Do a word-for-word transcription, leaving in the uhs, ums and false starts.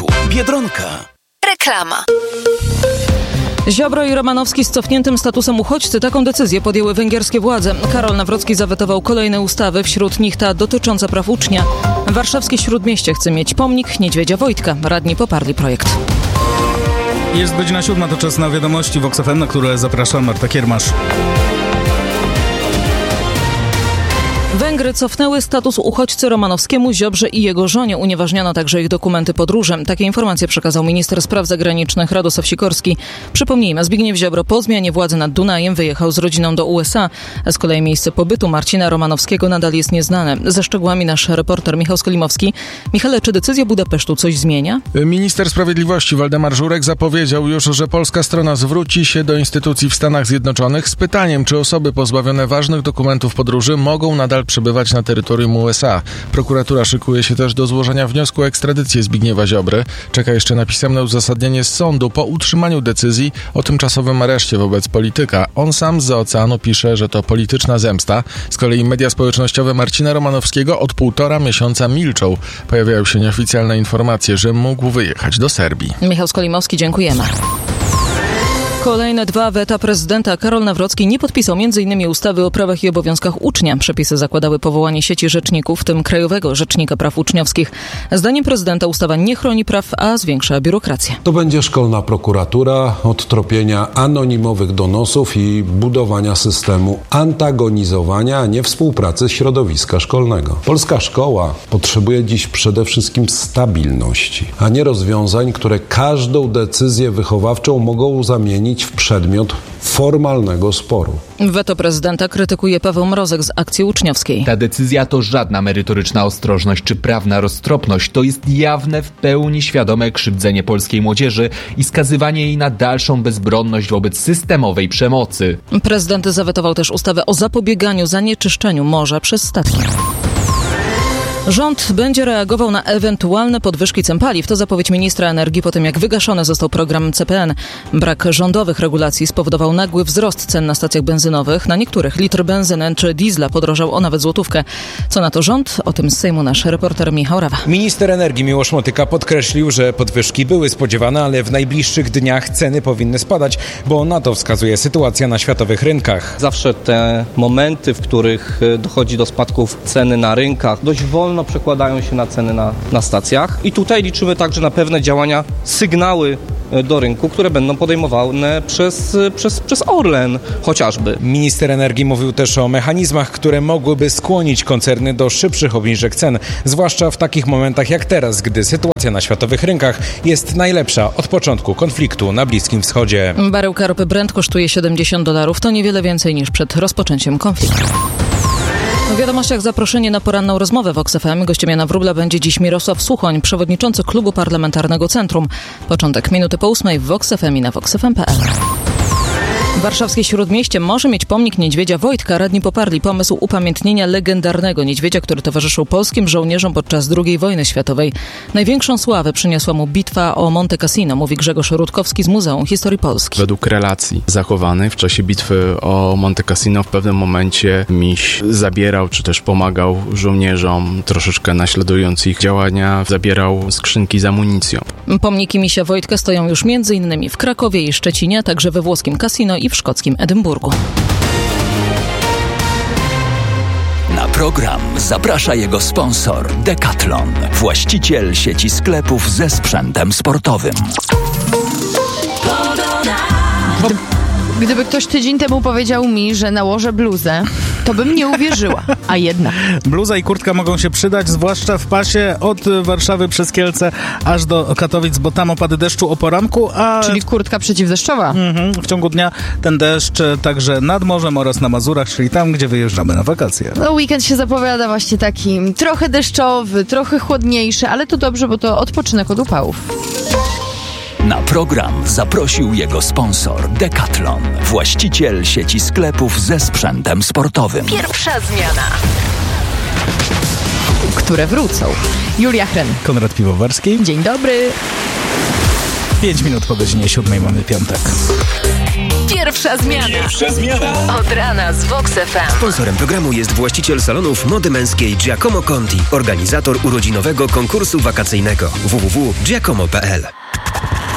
sklepu Biedronka. Reklama. Ziobro i Romanowski z cofniętym statusem uchodźcy. Taką decyzję podjęły węgierskie władze. Karol Nawrocki zawetował kolejne ustawy, wśród nich ta dotycząca praw ucznia. Warszawskie Śródmieście chce mieć pomnik Niedźwiedzia Wojtka. Radni poparli projekt. Jest godzina siódma, to czas na wiadomości w Vox F M, na które zaprasza Marta Kiermasz. Węgry cofnęły status uchodźcy Romanowskiemu, Ziobrze i jego żonie. Unieważniono także ich dokumenty podróży. Takie informacje przekazał minister spraw zagranicznych Radosław Sikorski. Przypomnijmy, Zbigniew Ziobro po zmianie władzy nad Dunajem wyjechał z rodziną do U S A. Z kolei miejsce pobytu Marcina Romanowskiego nadal jest nieznane. Ze szczegółami nasz reporter Michał Skolimowski. Michale, czy decyzja Budapesztu coś zmienia? Minister Sprawiedliwości Waldemar Żurek zapowiedział już, że polska strona zwróci się do instytucji w Stanach Zjednoczonych z pytaniem, czy osoby pozbawione ważnych dokumentów podróży mogą nadal przebywać na terytorium U S A. Prokuratura szykuje się też do złożenia wniosku o ekstradycję Zbigniewa Ziobry. Czeka jeszcze na pisemne uzasadnienie z sądu po utrzymaniu decyzji o tymczasowym areszcie wobec polityka. On sam z oceanu pisze, że to polityczna zemsta. Z kolei media społecznościowe Marcina Romanowskiego od półtora miesiąca milczą. Pojawiają się nieoficjalne informacje, że mógł wyjechać do Serbii. Michał Skolimowski, dziękujemy. Kolejne dwa weta prezydenta. Karol Nawrocki nie podpisał między innymi ustawy o prawach i obowiązkach ucznia. Przepisy zakładały powołanie sieci rzeczników, w tym Krajowego Rzecznika Praw Uczniowskich. Zdaniem prezydenta ustawa nie chroni praw, a zwiększa biurokrację. To będzie szkolna prokuratura od tropienia anonimowych donosów i budowania systemu antagonizowania, a nie współpracy środowiska szkolnego. Polska szkoła potrzebuje dziś przede wszystkim stabilności, a nie rozwiązań, które każdą decyzję wychowawczą mogą zamienić w przedmiot formalnego sporu. Weto prezydenta krytykuje Paweł Mrozek z Akcji Uczniowskiej. Ta decyzja to żadna merytoryczna ostrożność czy prawna roztropność. To jest jawne, w pełni świadome krzywdzenie polskiej młodzieży i skazywanie jej na dalszą bezbronność wobec systemowej przemocy. Prezydent zawetował też ustawę o zapobieganiu zanieczyszczeniu morza przez statki. Rząd będzie reagował na ewentualne podwyżki cen paliw. To zapowiedź ministra energii po tym, jak wygaszony został program C P N. Brak rządowych regulacji spowodował nagły wzrost cen na stacjach benzynowych. Na niektórych litr benzyny czy diesla podrożał o nawet złotówkę. Co na to rząd? O tym z Sejmu nasz reporter Michał Rawa. Minister energii Miłosz Motyka podkreślił, że podwyżki były spodziewane, ale w najbliższych dniach ceny powinny spadać, bo na to wskazuje sytuacja na światowych rynkach. Zawsze te momenty, w których dochodzi do spadków ceny na rynkach, dość wolno przekładają się na ceny na, na stacjach i tutaj liczymy także na pewne działania, sygnały do rynku, które będą podejmowane przez, przez, przez Orlen chociażby. Minister energii mówił też o mechanizmach, które mogłyby skłonić koncerny do szybszych obniżek cen, zwłaszcza w takich momentach jak teraz, gdy sytuacja na światowych rynkach jest najlepsza od początku konfliktu na Bliskim Wschodzie. Baryłka ropy Brent kosztuje siedemdziesiąt dolarów, to niewiele więcej niż przed rozpoczęciem konfliktu. W wiadomościach zaproszenie na poranną rozmowę w Vox F M. Gościem Jana Wróbla będzie dziś Mirosław Suchoń, przewodniczący Klubu Parlamentarnego Centrum. Początek minuty po ósmej w Vox F M i na vox f m kropka p l. Warszawskie Śródmieście może mieć pomnik Niedźwiedzia Wojtka. Radni poparli pomysł upamiętnienia legendarnego niedźwiedzia, który towarzyszył polskim żołnierzom podczas drugiej wojny światowej. Największą sławę przyniosła mu bitwa o Monte Cassino, mówi Grzegorz Rutkowski z Muzeum Historii Polski. Według relacji zachowanych w czasie bitwy o Monte Cassino w pewnym momencie miś zabierał, czy też pomagał żołnierzom, troszeczkę naśladując ich działania, zabierał skrzynki z amunicją. Pomniki misia Wojtka stoją już między innymi w Krakowie i Szczecinie, a także we włoskim Cassino i w szkockim Edynburgu. Na program zaprasza jego sponsor Decathlon, właściciel sieci sklepów ze sprzętem sportowym. Gdy, gdyby ktoś tydzień temu powiedział mi, że nałożę bluzę, to bym nie uwierzyła, a jednak. Bluza i kurtka mogą się przydać, zwłaszcza w pasie od Warszawy przez Kielce aż do Katowic, bo tam opady deszczu o poranku, a... Czyli kurtka przeciwdeszczowa. Mhm, w ciągu dnia ten deszcz także nad morzem oraz na Mazurach, czyli tam, gdzie wyjeżdżamy na wakacje. No, weekend się zapowiada właśnie taki trochę deszczowy, trochę chłodniejszy, ale to dobrze, bo to odpoczynek od upałów. Na program zaprosił jego sponsor Decathlon, właściciel sieci sklepów ze sprzętem sportowym. Pierwsza zmiana. Które wrócą. Julia Hren. Konrad Piwowarski. Dzień dobry. pięć minut po godzinie siódmej mamy piątek. Pierwsza zmiana. Pierwsza zmiana. Od rana z Vox F M. Sponsorem programu jest właściciel salonów mody męskiej Giacomo Conti, organizator urodzinowego konkursu wakacyjnego w w w kropka giacomo kropka p l.